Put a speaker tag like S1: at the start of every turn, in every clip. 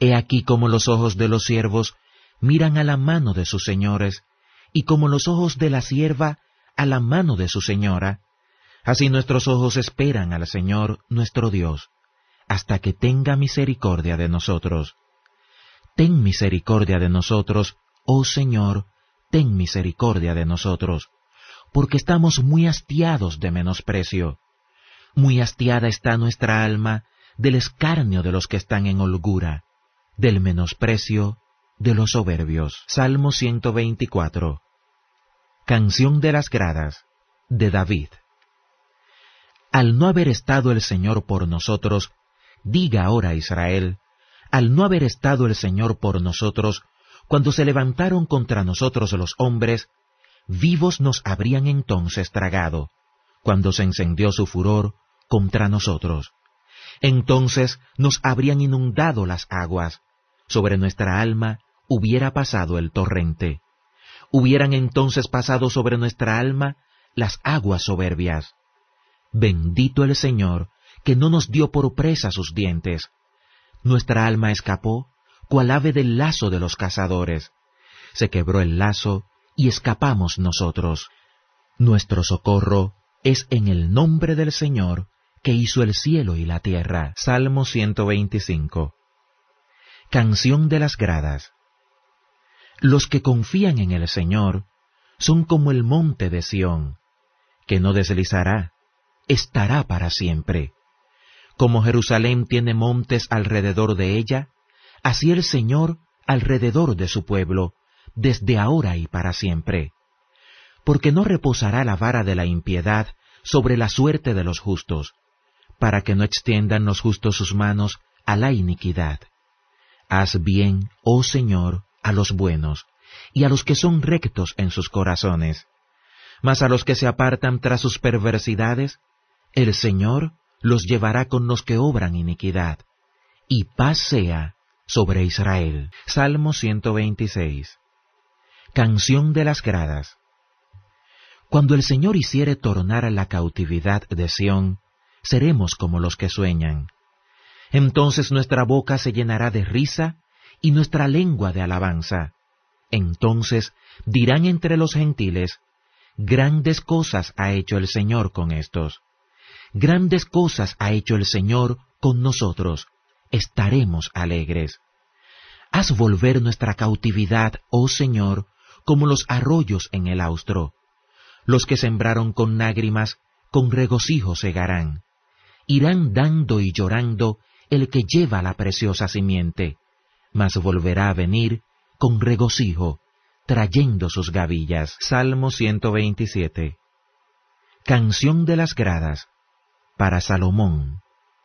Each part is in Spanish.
S1: He aquí como los ojos de los siervos miran a la mano de sus señores, y como los ojos de la sierva a la mano de su señora, así nuestros ojos esperan al Señor nuestro Dios, hasta que tenga misericordia de nosotros. Ten misericordia de nosotros, oh Señor, ten misericordia de nosotros, porque estamos muy hastiados de menosprecio. Muy hastiada está nuestra alma del escarnio de los que están en holgura, del menosprecio de los soberbios. Salmo 124. Canción de las gradas, de David. Al no haber estado el Señor por nosotros, diga ahora Israel, al no haber estado el Señor por nosotros, cuando se levantaron contra nosotros los hombres, vivos nos habrían entonces tragado, cuando se encendió su furor contra nosotros. Entonces nos habrían inundado las aguas, sobre nuestra alma hubiera pasado el torrente. Hubieran entonces pasado sobre nuestra alma las aguas soberbias. Bendito el Señor, que no nos dio por presa sus dientes. Nuestra alma escapó, cual ave del lazo de los cazadores. Se quebró el lazo, y escapamos nosotros. Nuestro socorro es en el nombre del Señor, que hizo el cielo y la tierra. Salmo 125. Canción de las gradas. Los que confían en el Señor son como el monte de Sión, que no deslizará, estará para siempre. Como Jerusalén tiene montes alrededor de ella, así el Señor alrededor de su pueblo, desde ahora y para siempre. Porque no reposará la vara de la impiedad sobre la suerte de los justos, para que no extiendan los justos sus manos a la iniquidad. Haz bien, oh Señor, a los buenos, y a los que son rectos en sus corazones. Mas a los que se apartan tras sus perversidades, el Señor los llevará con los que obran iniquidad, y paz sea sobre Israel. Salmo 126. Canción de las gradas. Cuando el Señor hiciere tornar a la cautividad de Sión, seremos como los que sueñan. Entonces nuestra boca se llenará de risa y nuestra lengua de alabanza. Entonces dirán entre los gentiles, grandes cosas ha hecho el Señor con estos. Grandes cosas ha hecho el Señor con nosotros. Estaremos alegres. Haz volver nuestra cautividad, oh Señor, como los arroyos en el austro. Los que sembraron con lágrimas, con regocijo segarán. Irán dando y llorando el que lleva la preciosa simiente, mas volverá a venir con regocijo, trayendo sus gavillas. Salmo 127. Canción de las gradas, para Salomón.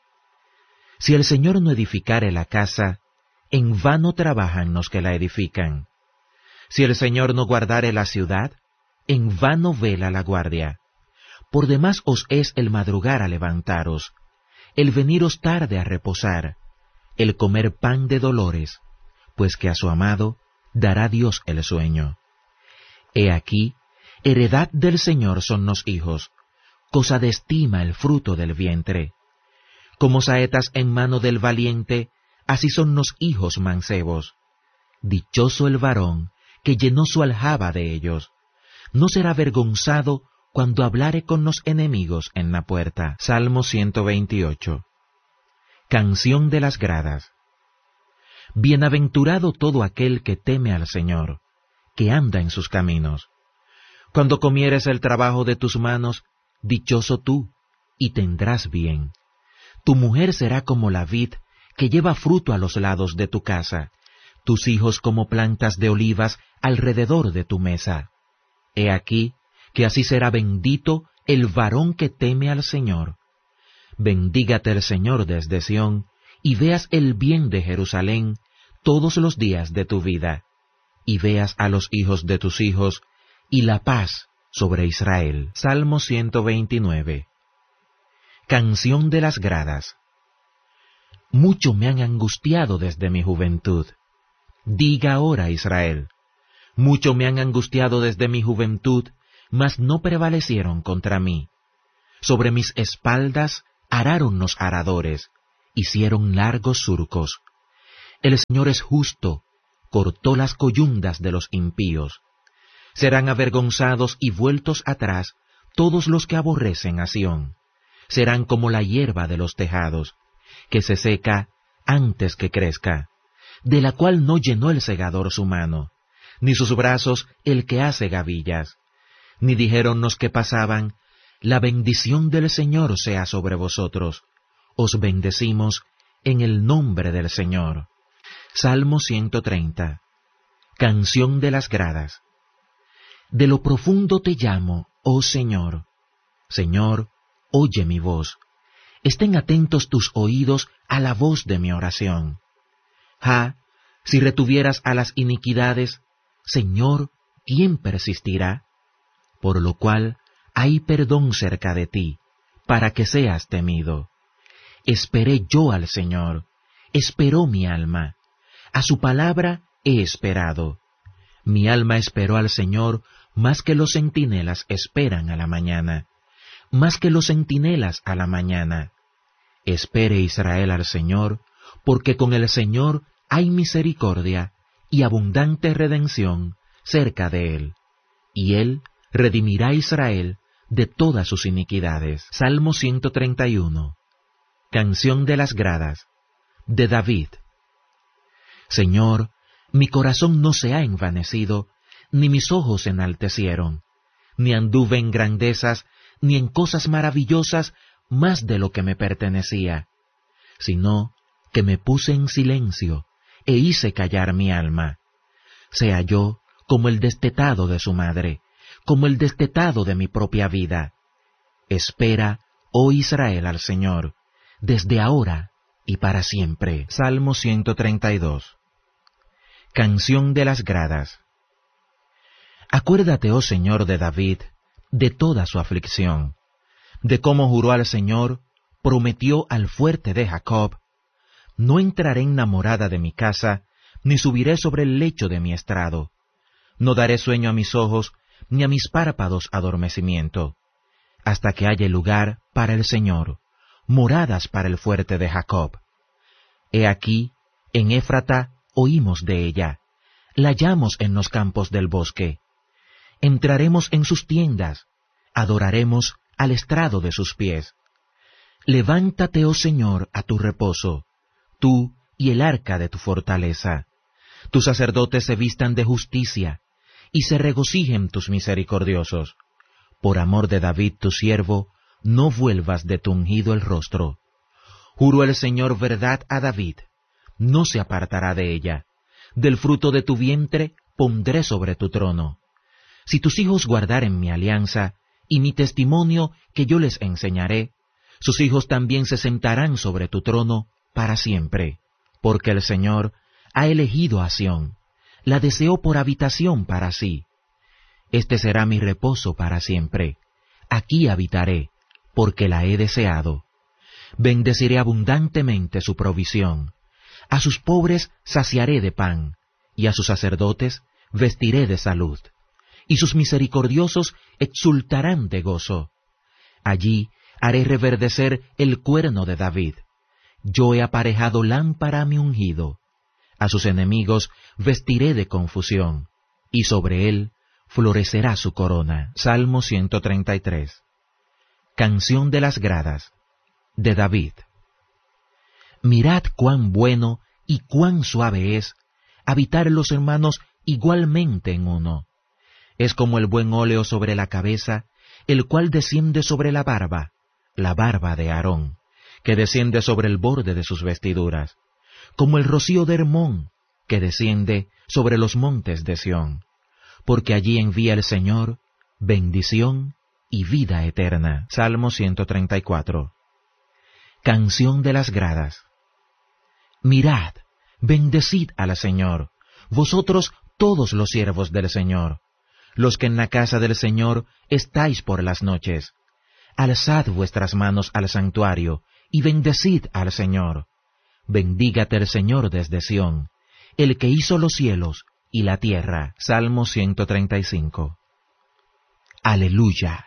S1: Si el Señor no edificare la casa, en vano trabajan los que la edifican. Si el Señor no guardare la ciudad, en vano vela la guardia. Por demás os es el madrugar a levantaros, el veniros tarde a reposar, el comer pan de dolores, pues que a su amado dará Dios el sueño. He aquí, heredad del Señor son los hijos, cosa de estima el fruto del vientre. Como saetas en mano del valiente, así son los hijos mancebos. Dichoso el varón que llenó su aljaba de ellos. No será avergonzado cuando hablare con los enemigos en la puerta. Salmo 128. Canción de las gradas. Bienaventurado todo aquel que teme al Señor, que anda en sus caminos. Cuando comieres el trabajo de tus manos, dichoso tú, y tendrás bien. Tu mujer será como la vid que lleva fruto a los lados de tu casa, tus hijos como plantas de olivas alrededor de tu mesa. He aquí que así será bendito el varón que teme al Señor. Bendígate el Señor desde Sión, y veas el bien de Jerusalén todos los días de tu vida, y veas a los hijos de tus hijos, y la paz sobre Israel. Salmo 129. Canción de las gradas. Mucho me han angustiado desde mi juventud. Diga ahora Israel, mucho me han angustiado desde mi juventud, mas no prevalecieron contra mí. Sobre mis espaldas araron los aradores, hicieron largos surcos. El Señor es justo, cortó las coyundas de los impíos. Serán avergonzados y vueltos atrás todos los que aborrecen a Sión. Serán como la hierba de los tejados, que se seca antes que crezca, de la cual no llenó el segador su mano, ni sus brazos el que hace gavillas. Ni dijeron los que pasaban, la bendición del Señor sea sobre vosotros. Os bendecimos en el nombre del Señor. Salmo 130. Canción de las gradas. De lo profundo te llamo, oh Señor. Señor, oye mi voz. Estén atentos tus oídos a la voz de mi oración. Si retuvieras a las iniquidades, Señor, ¿quién persistirá? Por lo cual hay perdón cerca de ti, para que seas temido. Esperé yo al Señor, esperó mi alma. A su palabra he esperado. Mi alma esperó al Señor más que los centinelas esperan a la mañana, más que los centinelas a la mañana. Espere Israel al Señor, porque con el Señor hay misericordia y abundante redención cerca de él, y él redimirá a Israel de todas sus iniquidades. Salmo 131. Canción de las gradas, de David. Señor, mi corazón no se ha envanecido, ni mis ojos se enaltecieron, ni anduve en grandezas, ni en cosas maravillosas más de lo que me pertenecía, sino que me puse en silencio e hice callar mi alma. Sea yo como el destetado de su madre, como el destetado de mi propia vida. Espera, oh Israel, al Señor, desde ahora y para siempre. Salmo 132. Canción de las gradas. Acuérdate, oh Señor, de David, de toda su aflicción, de cómo juró al Señor, prometió al fuerte de Jacob: no entraré en la morada de mi casa, ni subiré sobre el lecho de mi estrado. No daré sueño a mis ojos, ni a mis párpados adormecimiento, hasta que haya lugar para el Señor, moradas para el fuerte de Jacob. He aquí, en Éfrata oímos de ella, la hallamos en los campos del bosque. Entraremos en sus tiendas, adoraremos al estrado de sus pies. Levántate, oh Señor, a tu reposo, tú y el arca de tu fortaleza. Tus sacerdotes se vistan de justicia, y se regocijen tus misericordiosos. Por amor de David tu siervo, no vuelvas de tu ungido el rostro. Juró el Señor verdad a David, no se apartará de ella. Del fruto de tu vientre pondré sobre tu trono. Si tus hijos guardaren mi alianza y mi testimonio que yo les enseñaré, sus hijos también se sentarán sobre tu trono para siempre, porque el Señor ha elegido a Sión, la deseó por habitación para sí. Este será mi reposo para siempre, aquí habitaré, porque la he deseado. Bendeciré abundantemente su provisión, a sus pobres saciaré de pan, y a sus sacerdotes vestiré de salud, y sus misericordiosos exultarán de gozo. Allí haré reverdecer el cuerno de David. Yo he aparejado lámpara a mi ungido. A sus enemigos vestiré de confusión, y sobre él florecerá su corona. Salmo 133. Canción de las gradas, de David. Mirad cuán bueno y cuán suave es habitar los hermanos igualmente en uno. Es como el buen óleo sobre la cabeza, el cual desciende sobre la barba de Aarón, que desciende sobre el borde de sus vestiduras, como el rocío de Hermón, que desciende sobre los montes de Sión, porque allí envía el Señor bendición y vida eterna. Salmo 134. Canción de las gradas. Mirad, bendecid al Señor, vosotros todos los siervos del Señor, los que en la casa del Señor estáis por las noches. Alzad vuestras manos al santuario, y bendecid al Señor. Bendígate el Señor desde Sión, el que hizo los cielos y la tierra. Salmo 135. Aleluya.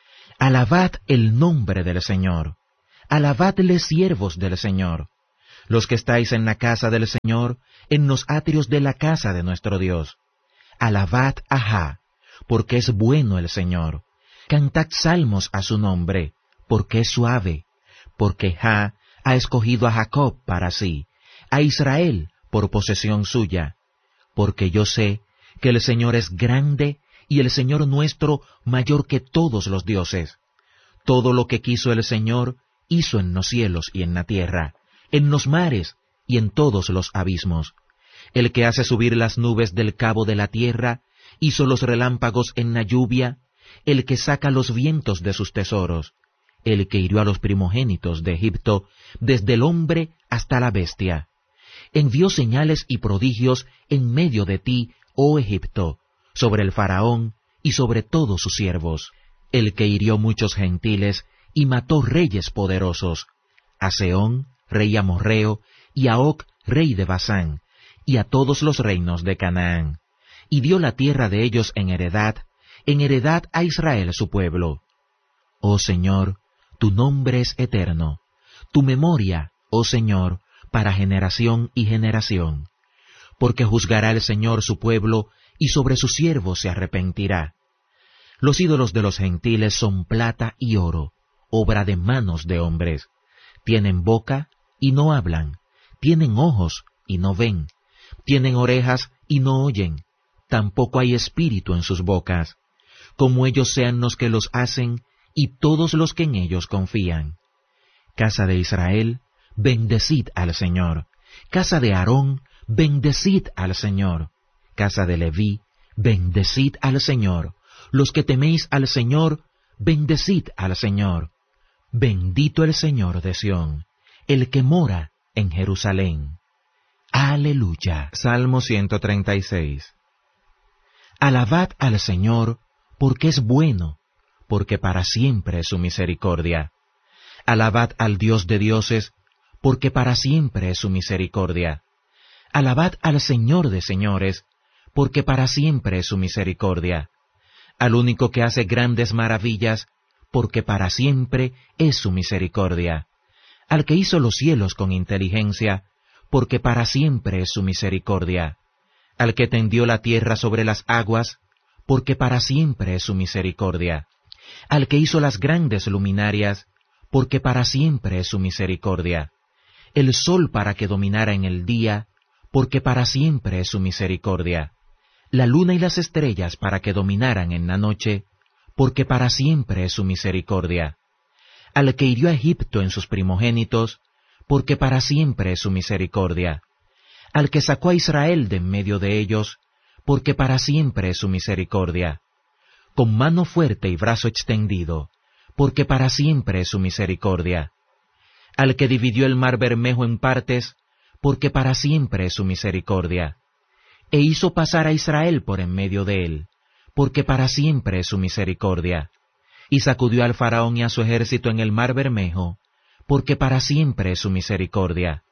S1: Alabad el nombre del Señor. Alabadle, siervos del Señor, Los que estáis en la casa del Señor, en los atrios de la casa de nuestro Dios. Alabad a Jah, porque es bueno el Señor. Cantad salmos a su nombre, porque es suave. Porque Jah ha escogido a Jacob para sí, a Israel por posesión suya. Porque yo sé que el Señor es grande y el Señor nuestro mayor que todos los dioses. Todo lo que quiso el Señor hizo en los cielos y en la tierra, en los mares y en todos los abismos. El que hace subir las nubes del cabo de la tierra, hizo los relámpagos en la lluvia, el que saca los vientos de sus tesoros, el que hirió a los primogénitos de Egipto, desde el hombre hasta la bestia. Envió señales y prodigios en medio de ti, oh Egipto, sobre el faraón y sobre todos sus siervos, el que hirió muchos gentiles y mató reyes poderosos, a Sehón, rey amorreo, y a Og, rey de Basán, y a todos los reinos de Canaán, y dio la tierra de ellos en heredad a Israel su pueblo. Oh Señor, tu nombre es eterno, tu memoria, oh Señor, para generación y generación. Porque juzgará el Señor su pueblo, y sobre sus siervos se arrepentirá. Los ídolos de los gentiles son plata y oro, obra de manos de hombres. Tienen boca y no hablan, tienen ojos y no ven, tienen orejas y no oyen, tampoco hay espíritu en sus bocas. Como ellos sean los que los hacen, y todos los que en ellos confían. Casa de Israel, bendecid al Señor. Casa de Aarón, bendecid al Señor. Casa de Leví, bendecid al Señor. Los que teméis al Señor, bendecid al Señor. Bendito el Señor de Sión, el que mora en Jerusalén. Aleluya. Salmo 136. Alabad al Señor, porque es bueno, porque para siempre es su misericordia. Alabad al Dios de dioses, porque para siempre es su misericordia. Alabad al Señor de señores, porque para siempre es su misericordia. Al único que hace grandes maravillas, porque para siempre es su misericordia. Al que hizo los cielos con inteligencia, porque para siempre es su misericordia. Al que tendió la tierra sobre las aguas, porque para siempre es su misericordia. Al que hizo las grandes luminarias, porque para siempre es su misericordia. El sol para que dominara en el día, porque para siempre es su misericordia. La luna y las estrellas para que dominaran en la noche, porque para siempre es su misericordia. Al que hirió a Egipto en sus primogénitos, porque para siempre es su misericordia. Al que sacó a Israel de en medio de ellos, porque para siempre es su misericordia. Con mano fuerte y brazo extendido, porque para siempre es su misericordia. Al que dividió el mar Bermejo en partes, porque para siempre es su misericordia. E hizo pasar a Israel por en medio de él, porque para siempre es su misericordia. Y sacudió al faraón y a su ejército en el mar Bermejo, porque para siempre es su misericordia.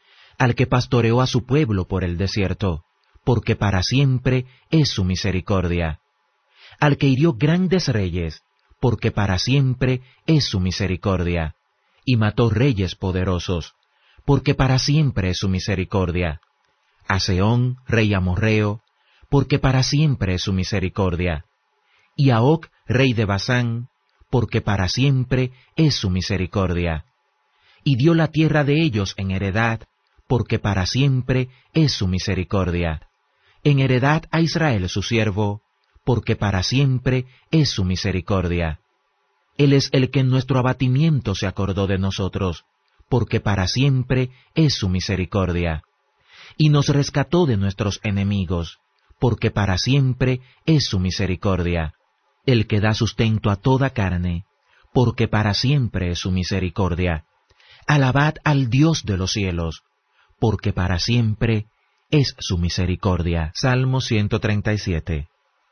S1: Al que pastoreó a su pueblo por el desierto, porque para siempre es su misericordia. Al que hirió grandes reyes, porque para siempre es su misericordia. Y mató reyes poderosos, porque para siempre es su misericordia. A Sehón, rey amorreo, porque para siempre es su misericordia. Y a Og, rey de Basán, porque para siempre es su misericordia. Y dio la tierra de ellos en heredad, porque para siempre es su misericordia. En heredad a Israel su siervo, porque para siempre es su misericordia. Él es el que en nuestro abatimiento se acordó de nosotros, porque para siempre es su misericordia. Y nos rescató de nuestros enemigos, porque para siempre es su misericordia. El que da sustento a toda carne, porque para siempre es su misericordia. Alabad al Dios de los cielos, porque para siempre es su misericordia. Salmo 137.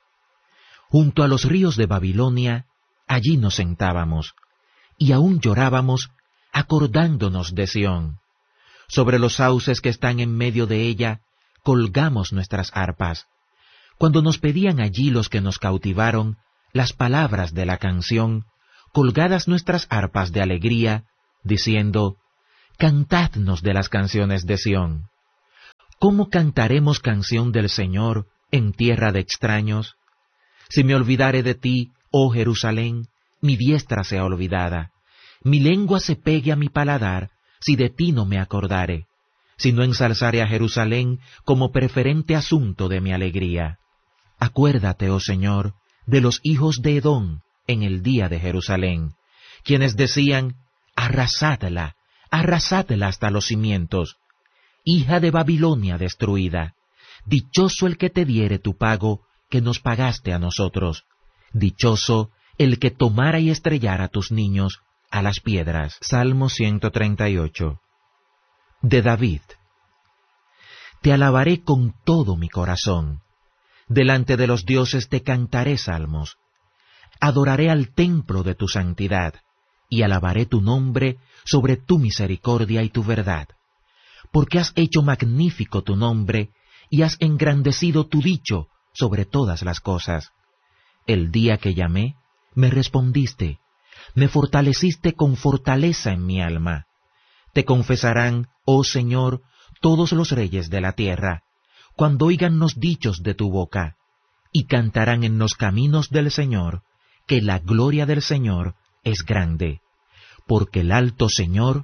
S1: Junto a los ríos de Babilonia, allí nos sentábamos, y aún llorábamos, acordándonos de Sión. Sobre los sauces que están en medio de ella, colgamos nuestras arpas. Cuando nos pedían allí los que nos cautivaron las palabras de la canción, colgadas nuestras arpas de alegría, diciendo: cantadnos de las canciones de Sión. ¿Cómo cantaremos canción del Señor en tierra de extraños? Si me olvidare de ti, oh Jerusalén, mi diestra sea olvidada. Mi lengua se pegue a mi paladar, si de ti no me acordare. Si no ensalzare a Jerusalén como preferente asunto de mi alegría. Acuérdate, oh Señor, de los hijos de Edom en el día de Jerusalén, quienes decían, arrasadla, arrasadla hasta los cimientos. Hija de Babilonia destruida, dichoso el que te diere tu pago, que nos pagaste a nosotros. Dichoso el que tomara y estrellara tus niños a las piedras. Salmo 138. De David. Te alabaré con todo mi corazón. Delante de los dioses te cantaré salmos. Adoraré al templo de tu santidad, y alabaré tu nombre sobre tu misericordia y tu verdad. Porque has hecho magnífico tu nombre, y has engrandecido tu dicho sobre todas las cosas. El día que llamé, me respondiste, me fortaleciste con fortaleza en mi alma. Te confesarán, oh Señor, todos los reyes de la tierra, cuando oigan los dichos de tu boca, y cantarán en los caminos del Señor, que la gloria del Señor es grande, porque el alto Señor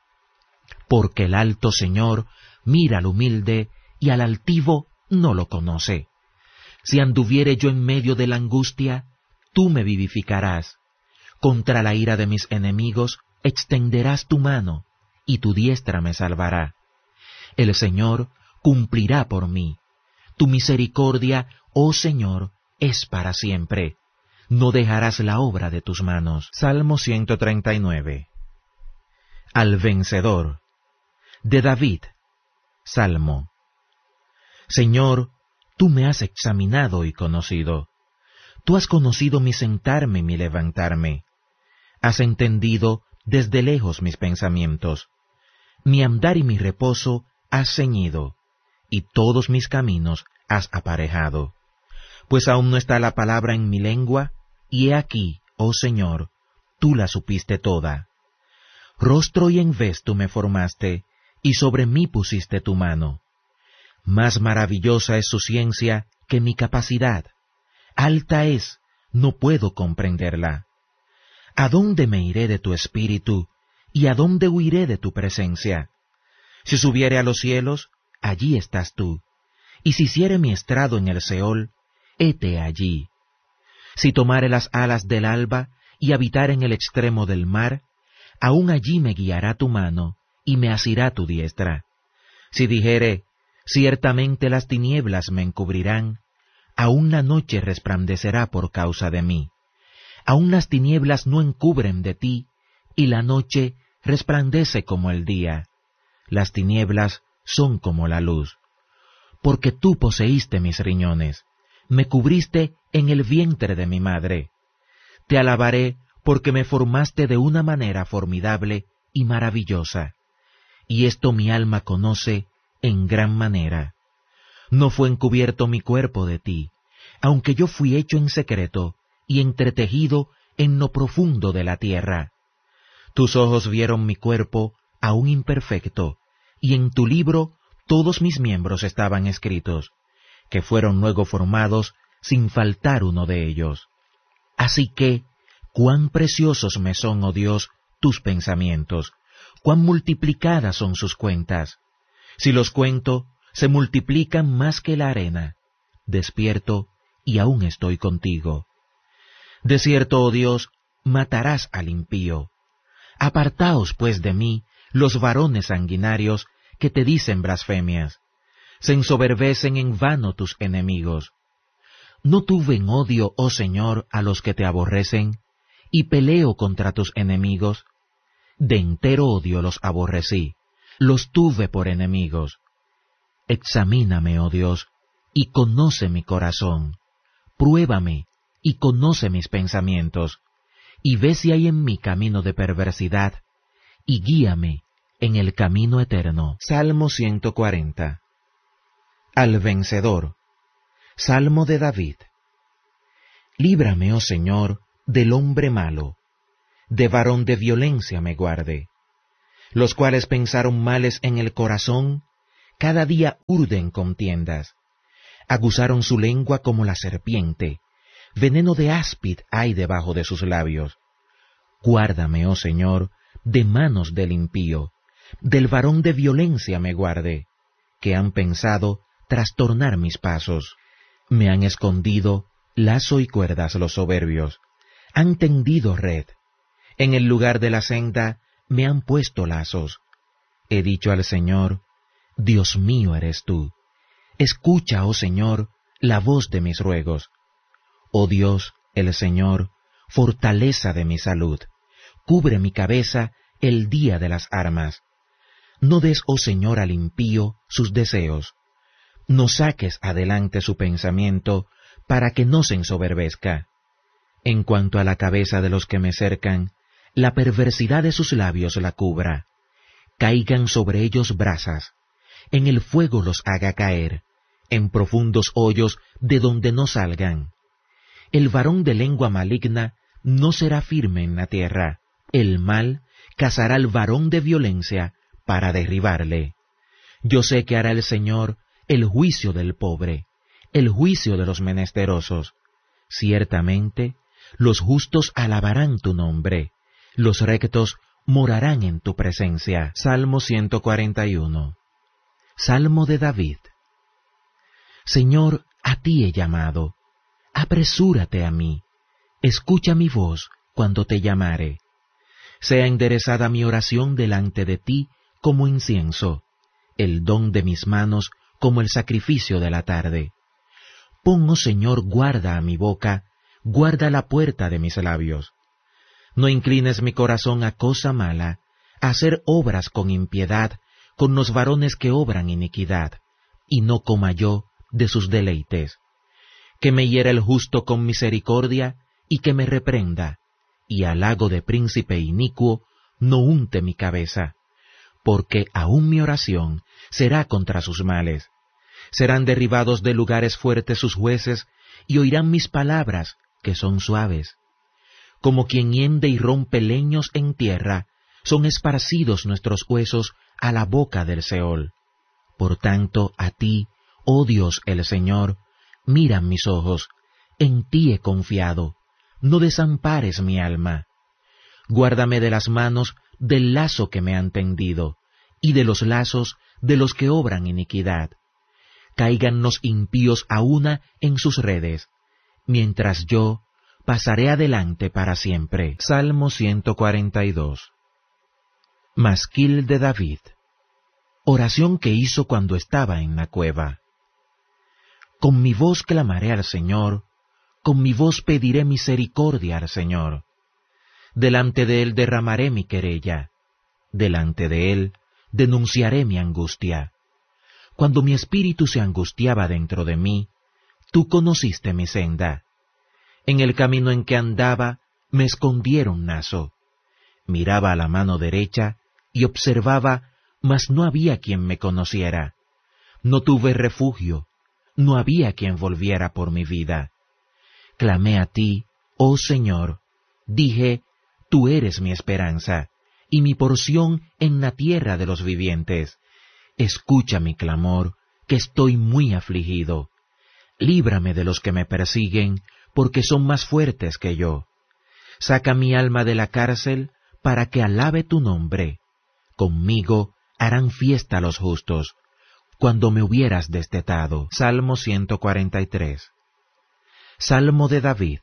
S1: mira al humilde y al altivo no lo conoce. Si anduviere yo en medio de la angustia, tú me vivificarás. Contra la ira de mis enemigos extenderás tu mano, y tu diestra me salvará. El Señor cumplirá por mí. Tu misericordia, oh Señor, es para siempre. No dejarás la obra de tus manos. Salmo 139. Al vencedor. De David. Salmo. Señor, tú me has examinado y conocido. Tú has conocido mi sentarme y mi levantarme. Has entendido desde lejos mis pensamientos. Mi andar y mi reposo has ceñido, y todos mis caminos has aparejado. Pues aún no está la palabra en mi lengua, y he aquí, oh Señor, tú la supiste toda. Rostro y en vez tú me formaste, y sobre mí pusiste tu mano. Más maravillosa es su ciencia que mi capacidad. Alta es, no puedo comprenderla. ¿A dónde me iré de tu espíritu, y a dónde huiré de tu presencia? Si subiere a los cielos, allí estás tú, y si hiciere mi estrado en el Seol, hete allí. Si tomare las alas del alba, y habitar en el extremo del mar, aún allí me guiará tu mano, y me asirá tu diestra. Si dijere, ciertamente las tinieblas me encubrirán, aún la noche resplandecerá por causa de mí. Aún las tinieblas no encubren de ti, y la noche resplandece como el día. Las tinieblas son como la luz. Porque tú poseíste mis riñones, me cubriste en el vientre de mi madre. Te alabaré porque me formaste de una manera formidable y maravillosa. Y esto mi alma conoce en gran manera. No fue encubierto mi cuerpo de ti, aunque yo fui hecho en secreto y entretejido en lo profundo de la tierra. Tus ojos vieron mi cuerpo aún imperfecto, y en tu libro todos mis miembros estaban escritos, que fueron luego formados sin faltar uno de ellos. Así que, cuán preciosos me son, oh Dios, tus pensamientos, cuán multiplicadas son sus cuentas. Si los cuento, se multiplican más que la arena. Despierto, y aún estoy contigo. De cierto, oh Dios, matarás al impío. Apartaos, pues, de mí, los varones sanguinarios que te dicen blasfemias. Se ensoberbecen en vano tus enemigos. ¿No tuve en odio, oh Señor, a los que te aborrecen, y peleo contra tus enemigos? De entero odio los aborrecí, los tuve por enemigos. Examíname, oh Dios, y conoce mi corazón. Pruébame, y conoce mis pensamientos, y ve si hay en mí camino de perversidad, y guíame en el camino eterno. Salmo 140. Al vencedor. Salmo de David. Líbrame, oh Señor, del hombre malo, de varón de violencia me guarde. los cuales pensaron males en el corazón, cada día urden contiendas. Aguzaron su lengua como la serpiente, veneno de áspid hay debajo de sus labios. Guárdame, oh Señor, de manos del impío, del varón de violencia me guarde, que han pensado trastornar mis pasos. Me han escondido lazo y cuerdas los soberbios, han tendido red. En el lugar de la senda me han puesto lazos. He dicho al Señor, Dios mío eres tú. Escucha, oh Señor, la voz de mis ruegos. Oh Dios, el Señor, fortaleza de mi salud, cubre mi cabeza el día de las armas. No des, oh Señor, al impío sus deseos. No saques adelante su pensamiento para que no se ensoberbezca. En cuanto a la cabeza de los que me cercan, la perversidad de sus labios la cubra. Caigan sobre ellos brasas, en el fuego los haga caer, en profundos hoyos de donde no salgan. El varón de lengua maligna no será firme en la tierra. El mal cazará al varón de violencia para derribarle. Yo sé que hará el Señor el juicio del pobre, el juicio de los menesterosos. Ciertamente, los justos alabarán tu nombre, los rectos morarán en tu presencia. Salmo 141. Salmo de David. Señor, a ti he llamado, apresúrate a mí, escucha mi voz cuando te llamare. Sea enderezada mi oración delante de ti como incienso, el don de mis manos como el sacrificio de la tarde. Pon, oh Señor, guarda a mi boca, guarda la puerta de mis labios. No inclines mi corazón a cosa mala, a hacer obras con impiedad, con los varones que obran iniquidad, y no coma yo de sus deleites. Que me hiera el justo con misericordia, y que me reprenda, y halago de príncipe inicuo no unte mi cabeza, porque aún mi oración será contra sus males. Serán derribados de lugares fuertes sus jueces, y oirán mis palabras, que son suaves. Como quien hiende y rompe leños en tierra, son esparcidos nuestros huesos a la boca del Seol. Por tanto, a ti, oh Dios el Señor, miran mis ojos, en ti he confiado, no desampares mi alma. Guárdame de las manos del lazo que me han tendido, y de los lazos de los que obran iniquidad. Caigan los impíos a una en sus redes, mientras yo pasaré adelante para siempre. Salmo 142. Masquil de David. Oración que hizo cuando estaba en la cueva. Con mi voz clamaré al Señor, con mi voz pediré misericordia al Señor. Delante de Él derramaré mi querella, delante de Él denunciaré mi angustia. Cuando mi espíritu se angustiaba dentro de mí, tú conociste mi senda. En el camino en que andaba, me escondieron nazo. Miraba a la mano derecha y observaba, mas no había quien me conociera. No tuve refugio, no había quien volviera por mi vida. Clamé a ti, oh Señor, dije, tú eres mi esperanza, y mi porción en la tierra de los vivientes. Escucha mi clamor, que estoy muy afligido. Líbrame de los que me persiguen, porque son más fuertes que yo. Saca mi alma de la cárcel, para que alabe tu nombre. Conmigo harán fiesta los justos, cuando me hubieras destetado. Salmo 143. Salmo de David.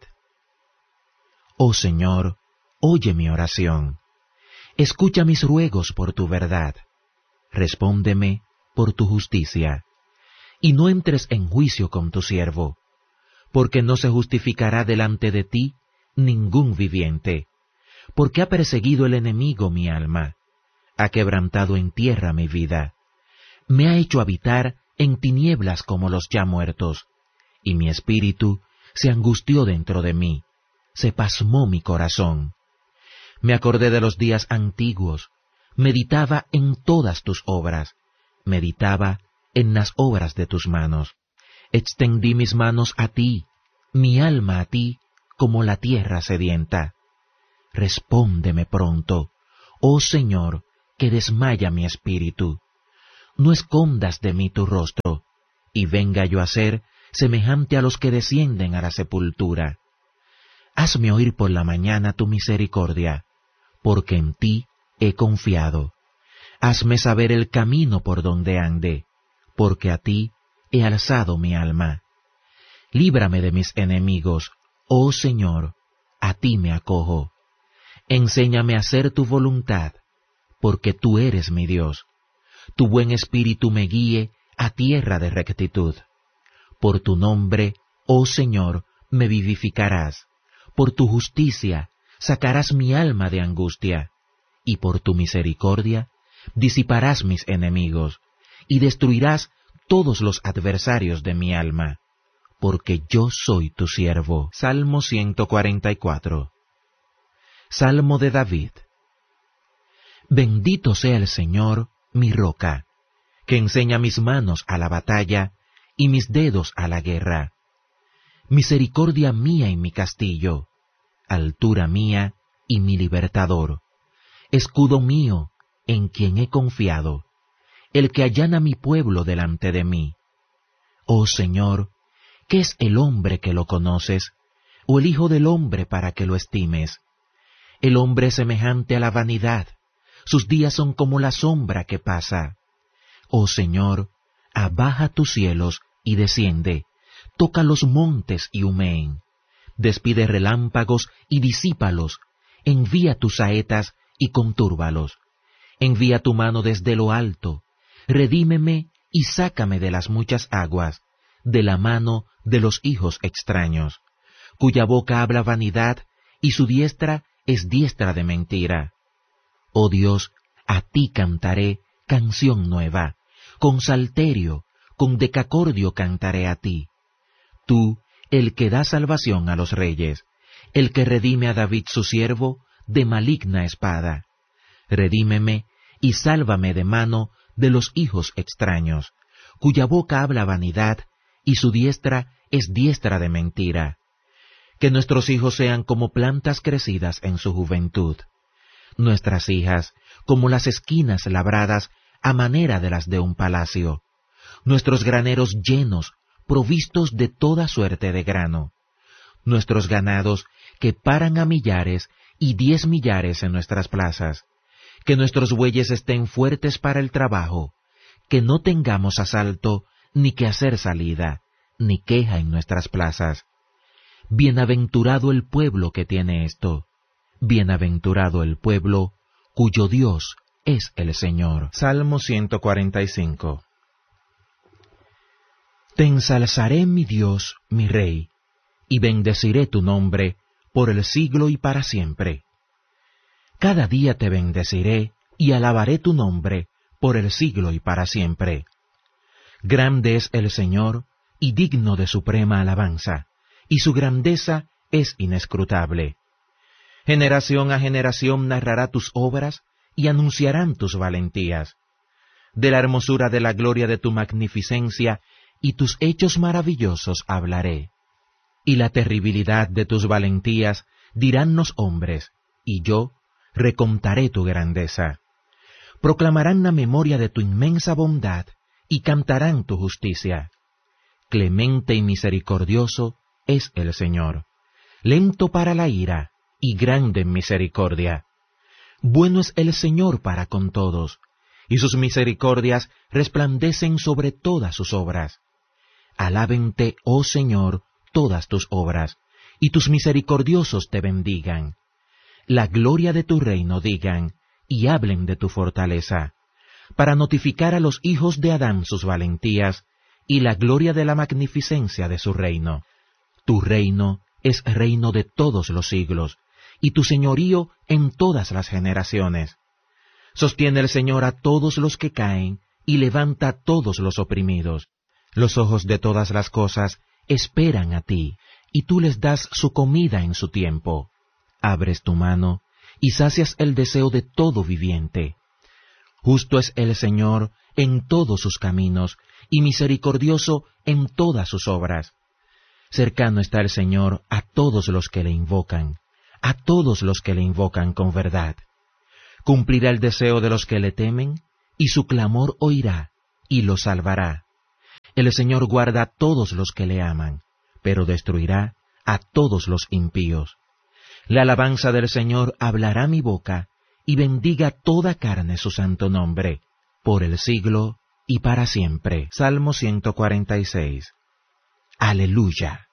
S1: Oh Señor, oye mi oración. Escucha mis ruegos por tu verdad. Respóndeme por tu justicia. Y no entres en juicio con tu siervo, porque no se justificará delante de ti ningún viviente, porque ha perseguido el enemigo mi alma, ha quebrantado en tierra mi vida, me ha hecho habitar en tinieblas como los ya muertos, y mi espíritu se angustió dentro de mí, se pasmó mi corazón. Me acordé de los días antiguos, meditaba en todas tus obras, meditaba en las obras de tus manos. Extendí mis manos a ti, mi alma a ti, como la tierra sedienta. Respóndeme pronto, oh Señor, que desmaya mi espíritu. No escondas de mí tu rostro, y venga yo a ser semejante a los que descienden a la sepultura. Hazme oír por la mañana tu misericordia, porque en ti he confiado. Hazme saber el camino por donde ande, porque a ti he alzado mi alma. Líbrame de mis enemigos, oh Señor, a ti me acojo. Enséñame a hacer tu voluntad, porque tú eres mi Dios. Tu buen espíritu me guíe a tierra de rectitud. Por tu nombre, oh Señor, me vivificarás. Por tu justicia sacarás mi alma de angustia, y por tu misericordia disiparás mis enemigos, y destruirás todos los adversarios de mi alma, porque yo soy tu siervo. Salmo 144. Salmo de David. Bendito sea el Señor, mi roca, que enseña mis manos a la batalla y mis dedos a la guerra. Misericordia mía y mi castillo, altura mía y mi libertador, escudo mío en quien he confiado, el que allana mi pueblo delante de mí. Oh Señor, ¿qué es el hombre que lo conoces, o el hijo del hombre para que lo estimes? El hombre es semejante a la vanidad, sus días son como la sombra que pasa. Oh Señor, abaja tus cielos y desciende, toca los montes y humeen. Despide relámpagos y disípalos, envía tus saetas y contúrbalos. Envía tu mano desde lo alto, redímeme y sácame de las muchas aguas, de la mano de los hijos extraños, cuya boca habla vanidad y su diestra es diestra de mentira. Oh Dios, a ti cantaré canción nueva, con salterio, con decacordio cantaré a ti. Tú, el que da salvación a los reyes, el que redime a David su siervo de maligna espada. Redímeme y sálvame de mano de los hijos extraños, cuya boca habla vanidad y su diestra es diestra de mentira. Que nuestros hijos sean como plantas crecidas en su juventud, nuestras hijas como las esquinas labradas a manera de las de un palacio, nuestros graneros llenos, provistos de toda suerte de grano, nuestros ganados que paran a millares y 10 millares en nuestras plazas, que nuestros bueyes estén fuertes para el trabajo, que no tengamos asalto, ni que hacer salida, ni queja en nuestras plazas. Bienaventurado el pueblo que tiene esto, bienaventurado el pueblo cuyo Dios es el Señor. Salmo 145. Te ensalzaré, mi Dios, mi Rey, y bendeciré tu nombre por el siglo y para siempre. Cada día te bendeciré y alabaré tu nombre por el siglo y para siempre. Grande es el Señor y digno de suprema alabanza, y su grandeza es inescrutable. Generación a generación narrará tus obras y anunciarán tus valentías. De la hermosura de la gloria de tu magnificencia y tus hechos maravillosos hablaré. Y la terribilidad de tus valentías dirán los hombres, y yo recontaré tu grandeza. Proclamarán la memoria de tu inmensa bondad y cantarán tu justicia. Clemente y misericordioso es el Señor, lento para la ira y grande en misericordia. Bueno es el Señor para con todos, y sus misericordias resplandecen sobre todas sus obras. Alábente, oh Señor, todas tus obras, y tus misericordiosos te bendigan. La gloria de tu reino digan, y hablen de tu fortaleza, para notificar a los hijos de Adán sus valentías, y la gloria de la magnificencia de su reino. Tu reino es reino de todos los siglos, y tu señorío en todas las generaciones. Sostiene el Señor a todos los que caen, y levanta a todos los oprimidos. Los ojos de todas las cosas esperan a ti, y tú les das su comida en su tiempo. Abres tu mano, y sacias el deseo de todo viviente. Justo es el Señor en todos sus caminos, y misericordioso en todas sus obras. Cercano está el Señor a todos los que le invocan, a todos los que le invocan con verdad. Cumplirá el deseo de los que le temen, y su clamor oirá, y los salvará. El Señor guarda a todos los que le aman, pero destruirá a todos los impíos. La alabanza del Señor hablará mi boca, y bendiga toda carne su santo nombre, por el siglo y para siempre. Salmo 146. Aleluya.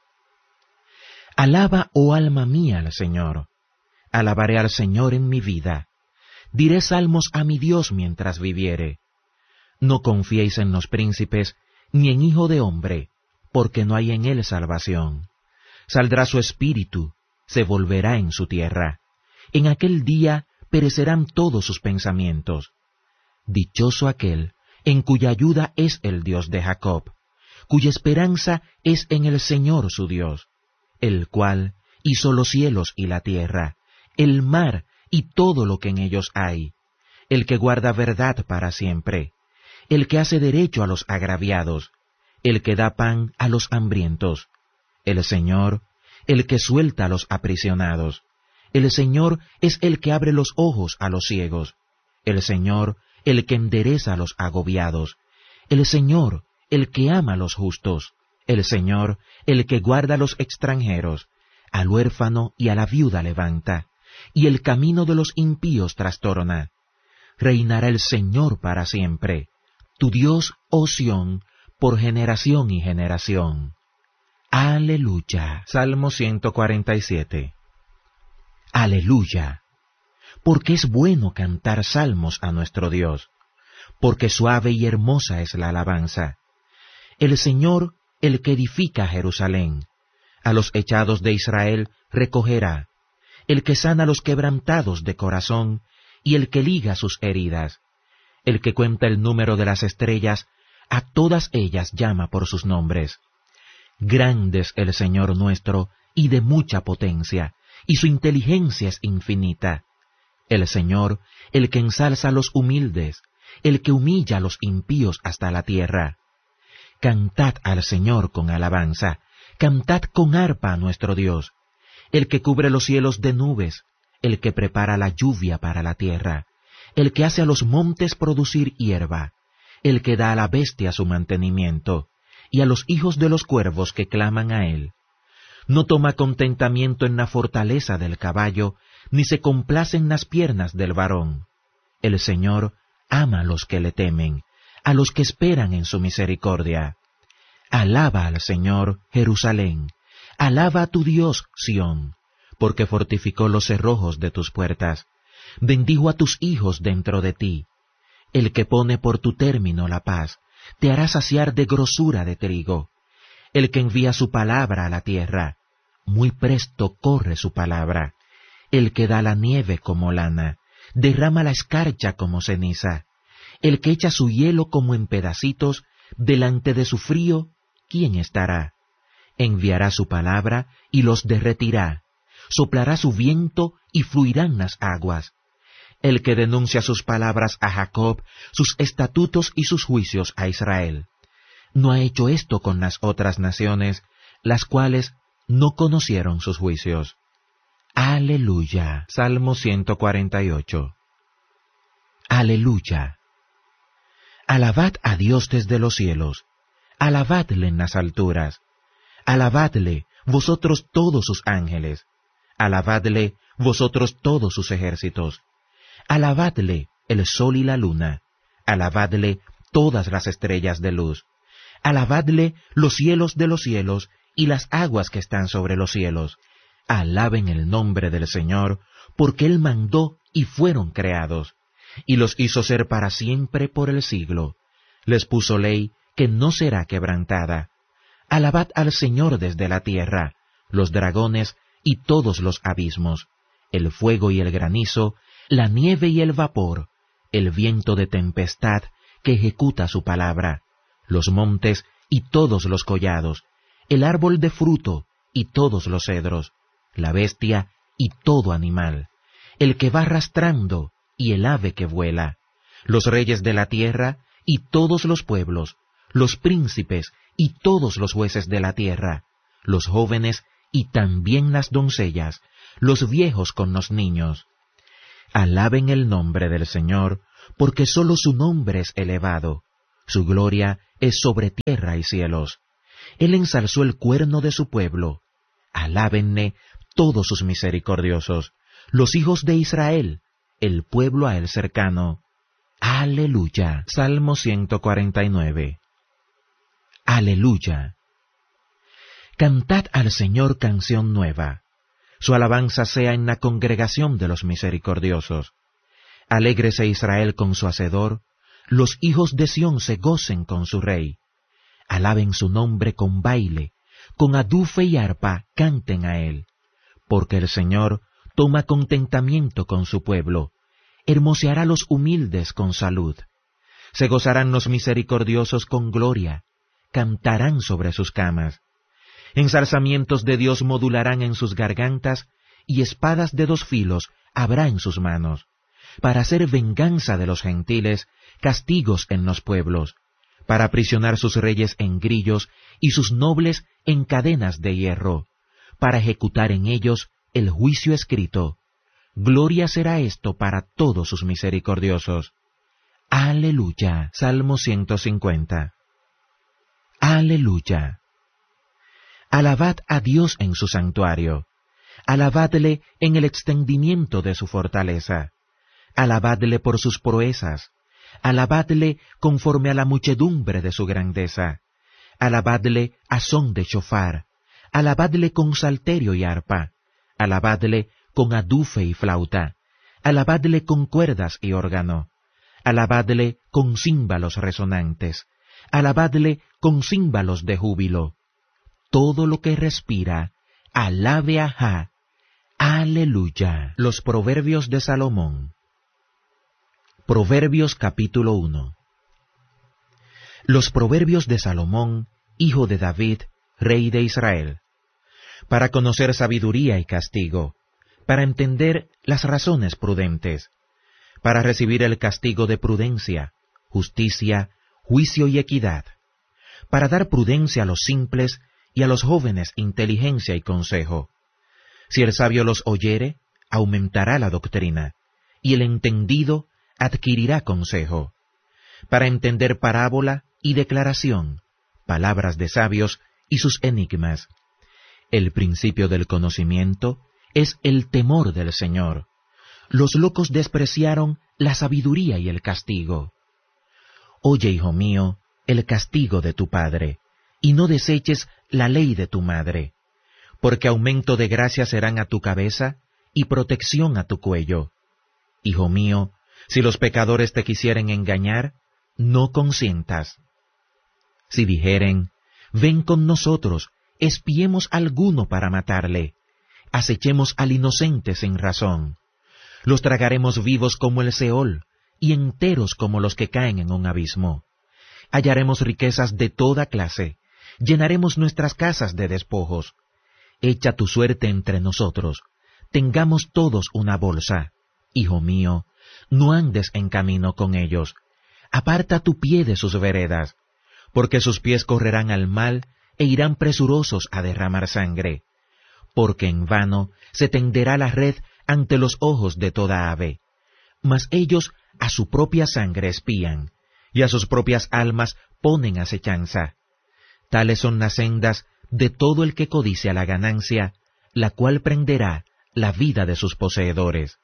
S1: Alaba, oh alma mía, al Señor. Alabaré al Señor en mi vida. Diré salmos a mi Dios mientras viviere. No confiéis en los príncipes, ni en hijo de hombre, porque no hay en él salvación. Saldrá su espíritu, se volverá en su tierra. En aquel día perecerán todos sus pensamientos. Dichoso aquel en cuya ayuda es el Dios de Jacob, cuya esperanza es en el Señor su Dios, el cual hizo los cielos y la tierra, el mar y todo lo que en ellos hay, el que guarda verdad para siempre, el que hace derecho a los agraviados, el que da pan a los hambrientos, el Señor, el que suelta a los aprisionados. El Señor es el que abre los ojos a los ciegos, el Señor, el que endereza a los agobiados, el Señor, el que ama a los justos, el Señor, el que guarda a los extranjeros, al huérfano y a la viuda levanta, y el camino de los impíos trastorna. Reinará el Señor para siempre, tu Dios, oh Sión, por generación y generación. Aleluya. Salmo 147. Aleluya. Porque es bueno cantar salmos a nuestro Dios, porque suave y hermosa es la alabanza. El Señor, el que edifica Jerusalén, a los echados de Israel recogerá, el que sana a los quebrantados de corazón, y el que liga sus heridas, el que cuenta el número de las estrellas, a todas ellas llama por sus nombres. Grande es el Señor nuestro, y de mucha potencia, y su inteligencia es infinita. El Señor, el que ensalza a los humildes, el que humilla a los impíos hasta la tierra. Cantad al Señor con alabanza, cantad con arpa a nuestro Dios, el que cubre los cielos de nubes, el que prepara la lluvia para la tierra, el que hace a los montes producir hierba, el que da a la bestia su mantenimiento, y a los hijos de los cuervos que claman a él. No toma contentamiento en la fortaleza del caballo, ni se complace en las piernas del varón. El Señor ama a los que le temen, a los que esperan en su misericordia. Alaba al Señor, Jerusalén, alaba a tu Dios, Sión, porque fortificó los cerrojos de tus puertas, bendijo a tus hijos dentro de ti. El que pone por tu término la paz, te hará saciar de grosura de trigo. El que envía su palabra a la tierra, muy presto corre su palabra. El que da la nieve como lana, derrama la escarcha como ceniza. El que echa su hielo como en pedacitos, delante de su frío, ¿quién estará? Enviará su palabra y los derretirá. Soplará su viento y fluirán las aguas. El que denuncia sus palabras a Jacob, sus estatutos y sus juicios a Israel. No ha hecho esto con las otras naciones, las cuales no conocieron sus juicios. Aleluya. Salmo 148. Aleluya. Alabad a Dios desde los cielos, alabadle en las alturas, alabadle vosotros todos sus ángeles, alabadle vosotros todos sus ejércitos, alabadle el sol y la luna, alabadle todas las estrellas de luz, alabadle los cielos de los cielos y las aguas que están sobre los cielos. Alaben el nombre del Señor, porque Él mandó y fueron creados, y los hizo ser para siempre por el siglo. Les puso ley que no será quebrantada. Alabad al Señor desde la tierra, los dragones y todos los abismos, el fuego y el granizo, la nieve y el vapor, el viento de tempestad que ejecuta su palabra, los montes y todos los collados, el árbol de fruto y todos los cedros, la bestia y todo animal, el que va arrastrando y el ave que vuela, los reyes de la tierra y todos los pueblos, los príncipes y todos los jueces de la tierra, los jóvenes y también las doncellas, los viejos con los niños. Alaben el nombre del Señor, porque sólo su nombre es elevado. Su gloria es sobre tierra y cielos. Él ensalzó el cuerno de su pueblo. Alábenle todos sus misericordiosos, los hijos de Israel, el pueblo a él cercano. Aleluya. Salmo 149. Aleluya. Cantad al Señor canción nueva. Su alabanza sea en la congregación de los misericordiosos. Alégrese Israel con su Hacedor, los hijos de Sión se gocen con su Rey. Alaben su nombre con baile, con adufe y arpa canten a él, porque el Señor toma contentamiento con su pueblo, hermoseará los humildes con salud. Se gozarán los misericordiosos con gloria, cantarán sobre sus camas. Ensalzamientos de Dios modularán en sus gargantas, y espadas de 2 filos habrá en sus manos, para hacer venganza de los gentiles, castigos en los pueblos, para aprisionar sus reyes en grillos y sus nobles en cadenas de hierro, para ejecutar en ellos el juicio escrito. Gloria será esto para todos sus misericordiosos. Aleluya. Salmo 150. Aleluya. Alabad a Dios en su santuario. Alabadle en el extendimiento de su fortaleza. Alabadle por sus proezas. Alabadle conforme a la muchedumbre de su grandeza. Alabadle a son de shofar. Alabadle con salterio y arpa. Alabadle con adufe y flauta. Alabadle con cuerdas y órgano. Alabadle con címbalos resonantes. Alabadle con címbalos de júbilo. Todo lo que respira, alabe a Jah. Aleluya. Los Proverbios de Salomón. Proverbios capítulo 1. Los Proverbios de Salomón, hijo de David, rey de Israel, para conocer sabiduría y castigo, para entender las razones prudentes, para recibir el castigo de prudencia, justicia, juicio y equidad, para dar prudencia a los simples y a los jóvenes inteligencia y consejo. Si el sabio los oyere, aumentará la doctrina, y el entendido adquirirá consejo, para entender parábola y declaración, palabras de sabios y sus enigmas. El principio del conocimiento es el temor del Señor. Los locos despreciaron la sabiduría y el castigo. Oye, hijo mío, el castigo de tu padre, y no deseches la ley de tu madre, porque aumento de gracia serán a tu cabeza y protección a tu cuello. Hijo mío, si los pecadores te quisieren engañar, no consientas. Si dijeren, ven con nosotros, espiemos alguno para matarle, acechemos al inocente sin razón. Los tragaremos vivos como el Seol, y enteros como los que caen en un abismo. Hallaremos riquezas de toda clase, llenaremos nuestras casas de despojos. Echa tu suerte entre nosotros, tengamos todos una bolsa. Hijo mío, no andes en camino con ellos, aparta tu pie de sus veredas, porque sus pies correrán al mal e irán presurosos a derramar sangre. Porque en vano se tenderá la red ante los ojos de toda ave, mas ellos a su propia sangre espían, y a sus propias almas ponen acechanza. Tales son las sendas de todo el que codicia la ganancia, la cual prenderá la vida de sus poseedores.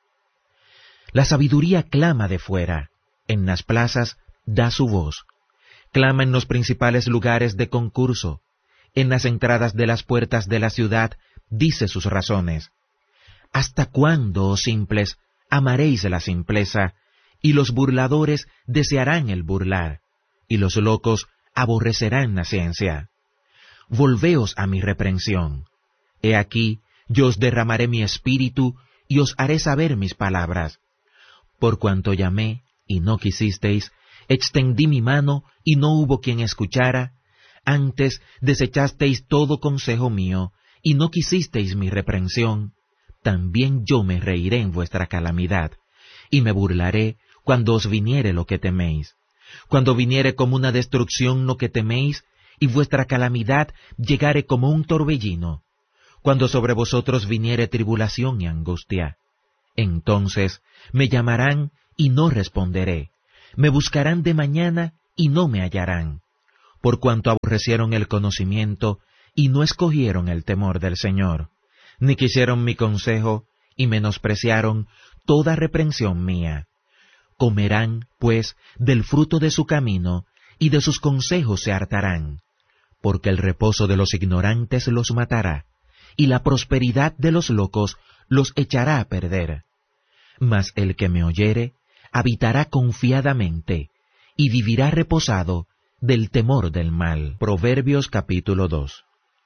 S1: La sabiduría clama de fuera, en las plazas da su voz, clama en los principales lugares de concurso, en las entradas de las puertas de la ciudad dice sus razones. ¿Hasta cuándo, oh simples, amaréis la simpleza, y los burladores desearán el burlar, y los locos aborrecerán la ciencia? Volveos a mi reprensión. He aquí, yo os derramaré mi espíritu, y os haré saber mis palabras. Por cuanto llamé, y no quisisteis, extendí mi mano, y no hubo quien escuchara. Antes desechasteis todo consejo mío, y no quisisteis mi reprensión. También yo me reiré en vuestra calamidad, y me burlaré cuando os viniere lo que teméis. Cuando viniere como una destrucción lo que teméis, y vuestra calamidad llegare como un torbellino. Cuando sobre vosotros viniere tribulación y angustia. Entonces me llamarán y no responderé, me buscarán de mañana y no me hallarán, por cuanto aborrecieron el conocimiento y no escogieron el temor del Señor, ni quisieron mi consejo y menospreciaron toda reprensión mía. Comerán, pues, del fruto de su camino, y de sus consejos se hartarán, porque el reposo de los ignorantes los matará, y la prosperidad de los locos los echará a perder. Mas el que me oyere, habitará confiadamente, y vivirá reposado del temor del mal. Proverbios capítulo 2.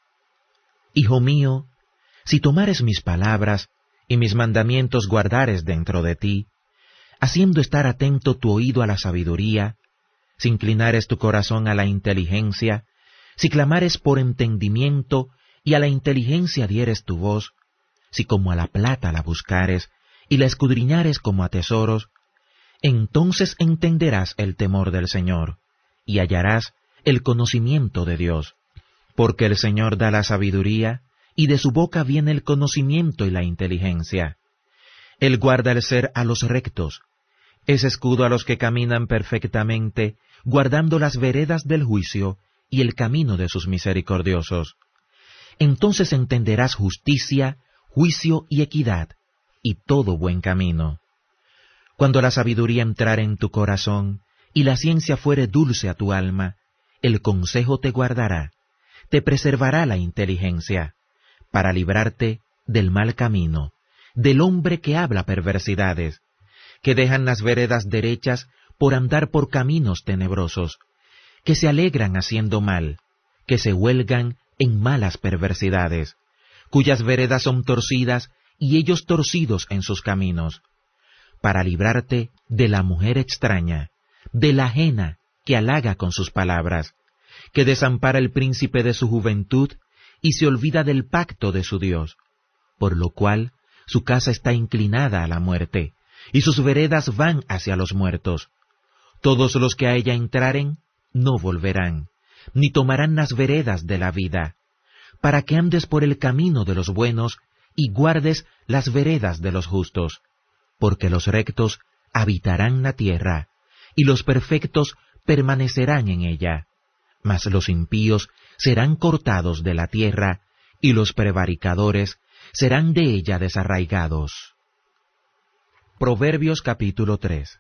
S1: Hijo mío, si tomares mis palabras, y mis mandamientos guardares dentro de ti, haciendo estar atento tu oído a la sabiduría, si inclinares tu corazón a la inteligencia, si clamares por entendimiento y a la inteligencia dieres tu voz, si como a la plata la buscares y la escudriñares como a tesoros, entonces entenderás el temor del Señor y hallarás el conocimiento de Dios, porque el Señor da la sabiduría y de su boca viene el conocimiento y la inteligencia. Él guarda el ser a los rectos, es escudo a los que caminan perfectamente, guardando las veredas del juicio y el camino de sus misericordiosos. Entonces entenderás justicia, juicio y equidad, y todo buen camino. Cuando la sabiduría entrare en tu corazón, y la ciencia fuere dulce a tu alma, el consejo te guardará, te preservará la inteligencia, para librarte del mal camino, del hombre que habla perversidades, que dejan las veredas derechas por andar por caminos tenebrosos, que se alegran haciendo mal, que se huelgan en malas perversidades, cuyas veredas son torcidas y ellos torcidos en sus caminos, para librarte de la mujer extraña, de la ajena que halaga con sus palabras, que desampara el príncipe de su juventud y se olvida del pacto de su Dios, por lo cual su casa está inclinada a la muerte, y sus veredas van hacia los muertos. Todos los que a ella entraren no volverán, ni tomarán las veredas de la vida, para que andes por el camino de los buenos y guardes las veredas de los justos, porque los rectos habitarán la tierra, y los perfectos permanecerán en ella, mas los impíos serán cortados de la tierra, y los prevaricadores serán de ella desarraigados. Proverbios capítulo 3.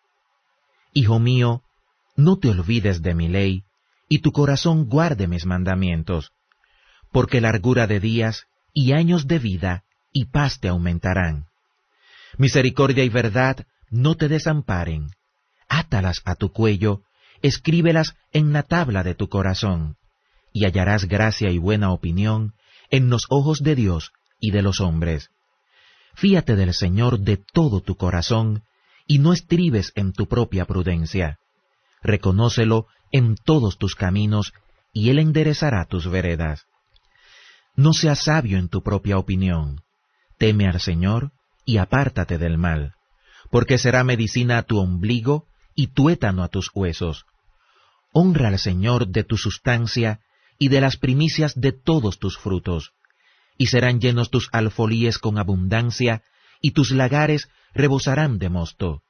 S1: Hijo mío, no te olvides de mi ley, y tu corazón guarde mis mandamientos, porque largura de días y años de vida y paz te aumentarán. Misericordia y verdad no te desamparen, átalas a tu cuello, escríbelas en la tabla de tu corazón, y hallarás gracia y buena opinión en los ojos de Dios y de los hombres. Fíate del Señor de todo tu corazón, y no estribes en tu propia prudencia. Reconócelo en todos tus caminos, y Él enderezará tus veredas. No seas sabio en tu propia opinión. Teme al Señor, y apártate del mal, porque será medicina a tu ombligo y tuétano a tus huesos. Honra al Señor de tu sustancia y de las primicias de todos tus frutos, y serán llenos tus alfolíes con abundancia, y tus lagares rebosarán de mosto.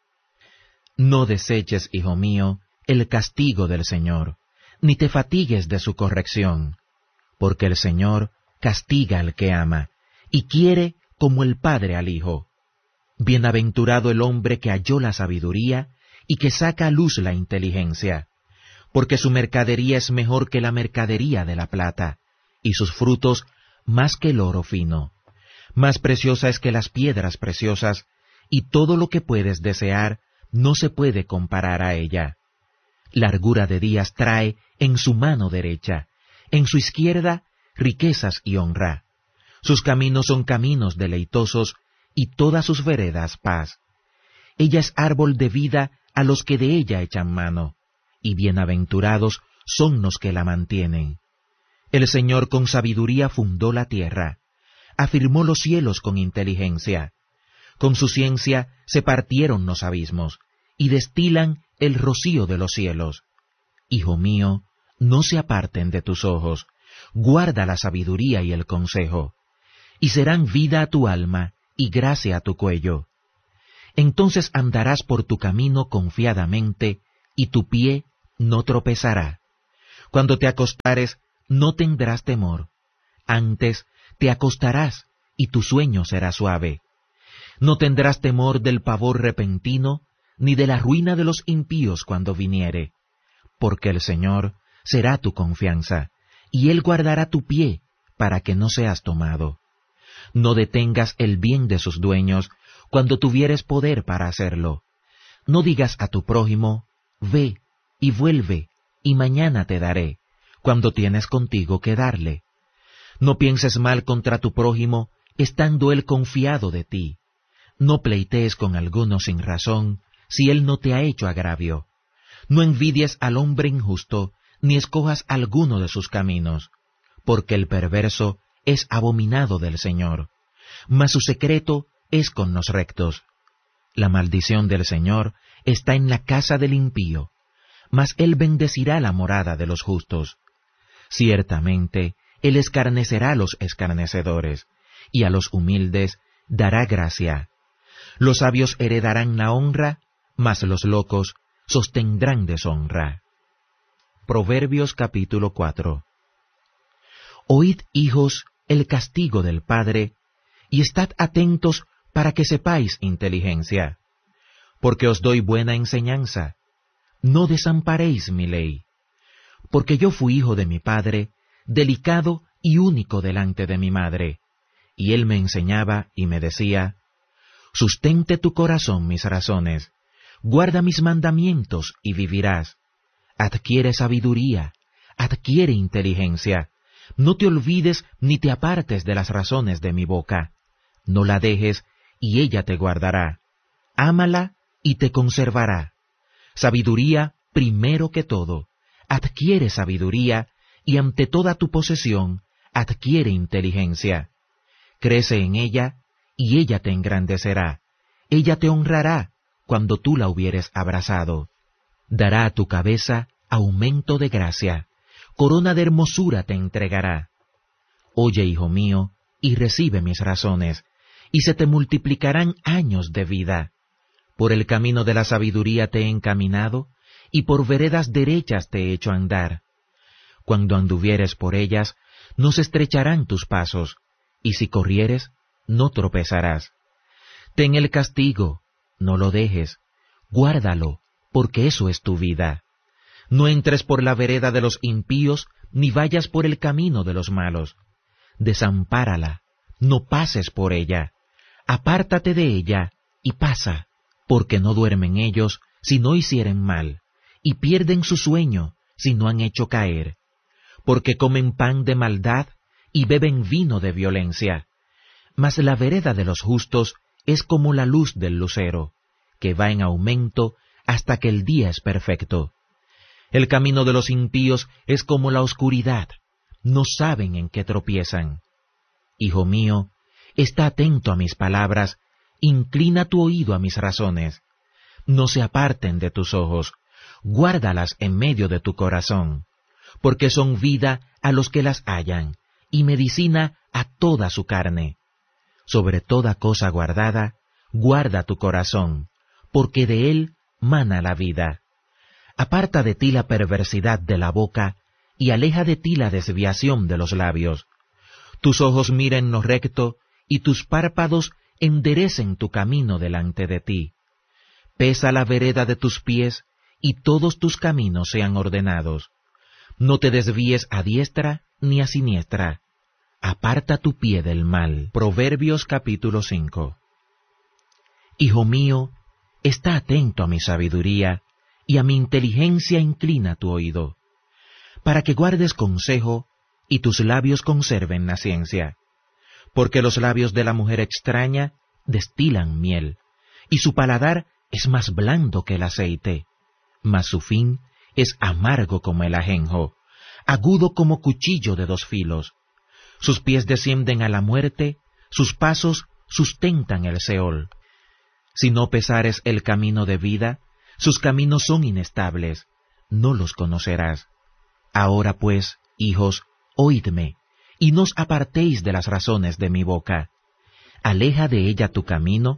S1: No deseches, hijo mío, el castigo del Señor, ni te fatigues de su corrección, porque el Señor castiga al que ama, y quiere como el padre al hijo. Bienaventurado el hombre que halló la sabiduría, y que saca a luz la inteligencia, porque su mercadería es mejor que la mercadería de la plata, y sus frutos más que el oro fino. Más preciosa es que las piedras preciosas, y todo lo que puedes desear no se puede comparar a ella. Largura de días trae en su mano derecha, en su izquierda riquezas y honra. Sus caminos son caminos deleitosos, y todas sus veredas paz. Ella es árbol de vida a los que de ella echan mano, y bienaventurados son los que la mantienen. El Señor con sabiduría fundó la tierra, afirmó los cielos con inteligencia. Con su ciencia se partieron los abismos, y destilan el rocío de los cielos. Hijo mío, no se aparten de tus ojos, guarda la sabiduría y el consejo, y serán vida a tu alma y gracia a tu cuello. Entonces andarás por tu camino confiadamente, y tu pie no tropezará. Cuando te acostares, no tendrás temor. Antes te acostarás, y tu sueño será suave. No tendrás temor del pavor repentino, ni de la ruina de los impíos cuando viniere, porque el Señor será tu confianza, y Él guardará tu pie, para que no seas tomado. No detengas el bien de sus dueños, cuando tuvieres poder para hacerlo. No digas a tu prójimo, ve y vuelve, y mañana te daré, cuando tienes contigo que darle. No pienses mal contra tu prójimo, estando él confiado de ti. No pleitees con alguno sin razón, si él no te ha hecho agravio. No envidies al hombre injusto, ni escojas alguno de sus caminos, porque el perverso es abominado del Señor, mas su secreto es con los rectos. La maldición del Señor está en la casa del impío, mas Él bendecirá la morada de los justos. Ciertamente, Él escarnecerá a los escarnecedores, y a los humildes dará gracia. Los sabios heredarán la honra, mas los locos sostendrán deshonra. Proverbios capítulo 4. Oíd, hijos, el castigo del Padre, y estad atentos para que sepáis inteligencia, porque os doy buena enseñanza. No desamparéis mi ley, porque yo fui hijo de mi padre, delicado y único delante de mi madre, y él me enseñaba y me decía, sustente tu corazón mis razones, guarda mis mandamientos y vivirás. Adquiere sabiduría, adquiere inteligencia, no te olvides ni te apartes de las razones de mi boca. No la dejes, y ella te guardará. Ámala, y te conservará. Sabiduría primero que todo. Adquiere sabiduría, y ante toda tu posesión, adquiere inteligencia. Crece en ella, y ella te engrandecerá. Ella te honrará, cuando tú la hubieres abrazado. Dará a tu cabeza aumento de gracia. Corona de hermosura te entregará. Oye, hijo mío, y recibe mis razones, y se te multiplicarán años de vida. Por el camino de la sabiduría te he encaminado, y por veredas derechas te he hecho andar. Cuando anduvieres por ellas, no se estrecharán tus pasos, y si corrieres, no tropezarás. Ten el castigo, no lo dejes, guárdalo, porque eso es tu vida. No entres por la vereda de los impíos, ni vayas por el camino de los malos. Desampárala, no pases por ella. Apártate de ella, y pasa, porque no duermen ellos si no hicieren mal, y pierden su sueño si no han hecho caer. Porque comen pan de maldad y beben vino de violencia. Mas la vereda de los justos es como la luz del lucero, que va en aumento hasta que el día es perfecto. El camino de los impíos es como la oscuridad, no saben en qué tropiezan. Hijo mío, está atento a mis palabras, inclina tu oído a mis razones. No se aparten de tus ojos, guárdalas en medio de tu corazón, porque son vida a los que las hallan, y medicina a toda su carne. Sobre toda cosa guardada, guarda tu corazón, porque de él mana la vida. Aparta de ti la perversidad de la boca, y aleja de ti la desviación de los labios. Tus ojos miren lo recto, y tus párpados enderecen tu camino delante de ti. Pesa la vereda de tus pies, y todos tus caminos sean ordenados. No te desvíes a diestra ni a siniestra. Aparta tu pie del mal. Proverbios capítulo 5. Hijo mío, está atento a mi sabiduría, y a mi inteligencia inclina tu oído, para que guardes consejo, y tus labios conserven la ciencia. Porque los labios de la mujer extraña destilan miel, y su paladar es más blando que el aceite, mas su fin es amargo como el ajenjo, agudo como cuchillo de dos filos. Sus pies descienden a la muerte, sus pasos sustentan el Seol. Si no pesares el camino de vida, sus caminos son inestables, no los conocerás. Ahora pues, hijos, oídme, y no os apartéis de las razones de mi boca. Aleja de ella tu camino,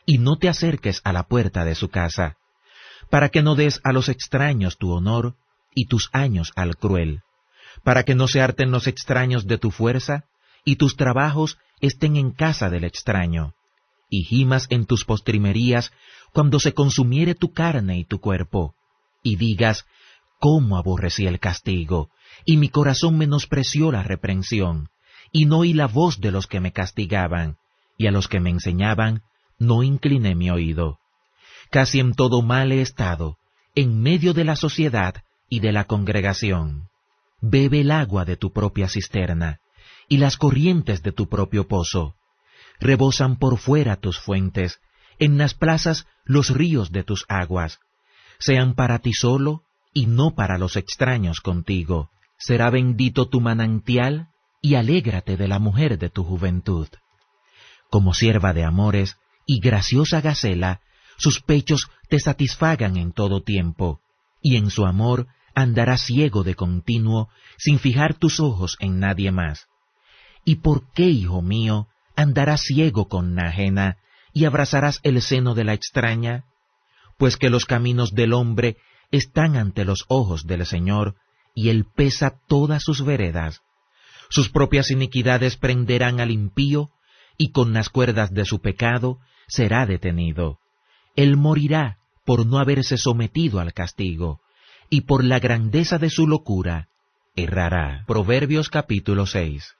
S1: y no te acerques a la puerta de su casa, para que no des a los extraños tu honor y tus años al cruel, para que no se harten los extraños de tu fuerza, y tus trabajos estén en casa del extraño, y gimas en tus postrimerías cuando se consumiere tu carne y tu cuerpo, y digas, cómo aborrecí el castigo, y mi corazón menospreció la reprensión, y no oí la voz de los que me castigaban, y a los que me enseñaban no incliné mi oído. Casi en todo mal he estado, en medio de la sociedad y de la congregación. Bebe el agua de tu propia cisterna, y las corrientes de tu propio pozo. Rebosan por fuera tus fuentes, en las plazas los ríos de tus aguas. Sean para ti solo, y no para los extraños contigo. Será bendito tu manantial, y alégrate de la mujer de tu juventud. Como sierva de amores y graciosa gacela, sus pechos te satisfagan en todo tiempo, y en su amor andarás ciego de continuo, sin fijar tus ojos en nadie más. ¿Y por qué, hijo mío, andarás ciego con la ajena, y abrazarás el seno de la extraña? Pues que los caminos del hombre están ante los ojos del Señor, y Él pesa todas sus veredas. Sus propias iniquidades prenderán al impío, y con las cuerdas de su pecado será detenido. Él morirá por no haberse sometido al castigo, y por la grandeza de su locura errará. Proverbios capítulo 6.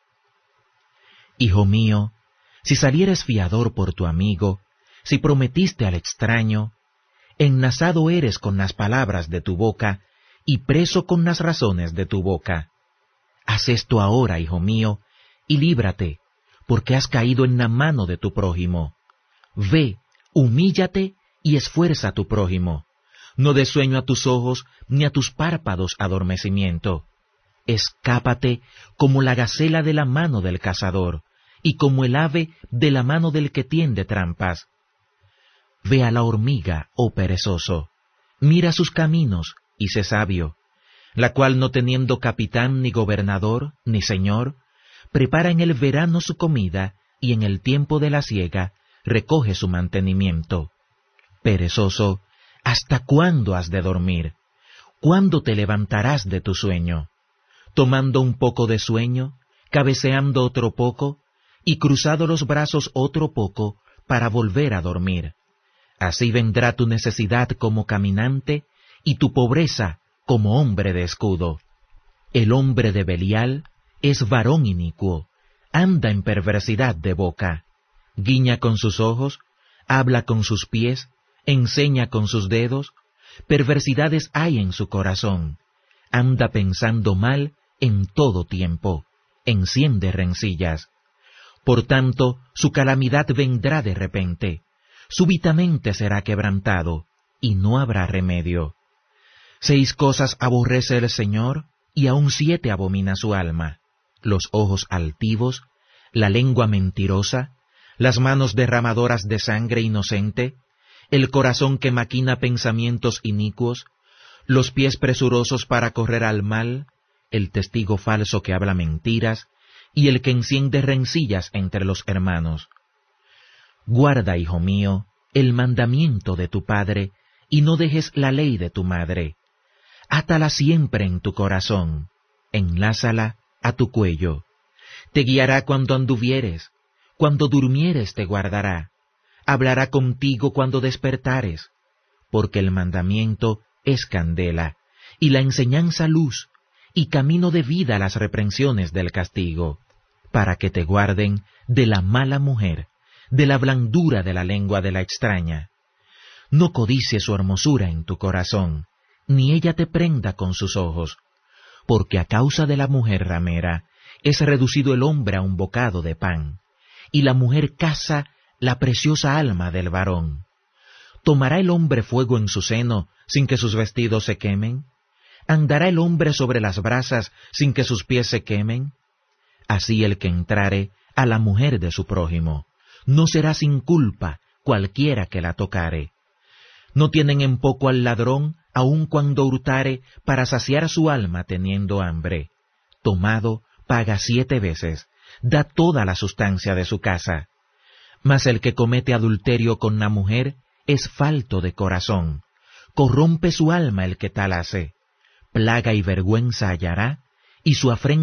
S1: Hijo mío, si salieres fiador por tu amigo, si prometiste al extraño, enlazado eres con las palabras de tu boca, y preso con las razones de tu boca. Haz esto ahora, hijo mío, y líbrate, porque has caído en la mano de tu prójimo. Ve, humíllate y esfuerza a tu prójimo. No des sueño a tus ojos, ni a tus párpados adormecimiento. Escápate como la gacela de la mano del cazador, y como el ave de la mano del que tiende trampas. Ve a la hormiga, oh perezoso, mira sus caminos, y sé sabio, la cual no teniendo capitán ni gobernador, ni señor, prepara en el verano su comida, y en el tiempo de la siega recoge su mantenimiento. Perezoso, ¿hasta cuándo has de dormir? ¿Cuándo te levantarás de tu sueño? Tomando un poco de sueño, cabeceando otro poco, y cruzado los brazos otro poco, para volver a dormir. Así vendrá tu necesidad como caminante, y tu pobreza como hombre de escudo. El hombre de Belial es varón inicuo, anda en perversidad de boca, guiña con sus ojos, habla con sus pies, enseña con sus dedos, perversidades hay en su corazón, anda pensando mal en todo tiempo, enciende rencillas. Por tanto, su calamidad vendrá de repente, súbitamente será quebrantado, y no habrá remedio. 6 cosas aborrece el Señor, y aun 7 abomina su alma: los ojos altivos, la lengua mentirosa, las manos derramadoras de sangre inocente, el corazón que maquina pensamientos inicuos, los pies presurosos para correr al mal, el testigo falso que habla mentiras, y el que enciende rencillas entre los hermanos. Guarda, hijo mío, el mandamiento de tu padre, y no dejes la ley de tu madre. Átala siempre en tu corazón, enlázala a tu cuello. Te guiará cuando anduvieres, cuando durmieres te guardará, hablará contigo cuando despertares, porque el mandamiento es candela, y la enseñanza luz, y camino de vida las reprensiones del castigo, para que te guarden de la mala mujer, de la blandura de la lengua de la extraña. No codicies su hermosura en tu corazón, ni ella te prenda con sus ojos, porque a causa de la mujer ramera es reducido el hombre a un bocado de pan, y la mujer caza la preciosa alma del varón. ¿Tomará el hombre fuego en su seno sin que sus vestidos se quemen? ¿Andará el hombre sobre las brasas sin que sus pies se quemen? Así el que entrare a la mujer de su prójimo, no será sin culpa cualquiera que la tocare. No tienen en poco al ladrón, aun cuando hurtare, para saciar su alma teniendo hambre. Tomado, paga 7 veces, da toda la sustancia de su casa. Mas el que comete adulterio con la mujer es falto de corazón. Corrompe su alma el que tal hace. Plaga y vergüenza hallará, y su afrenta